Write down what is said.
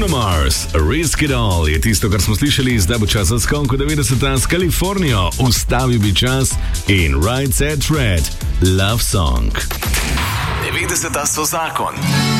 Bruno Mars, Risk It All je tisto, kar smo slišali, zdaj bo čas za skonko 90 s Kalifornijo, Ustavil bi čas in Right Set Red, Love Song. 90 so zakon.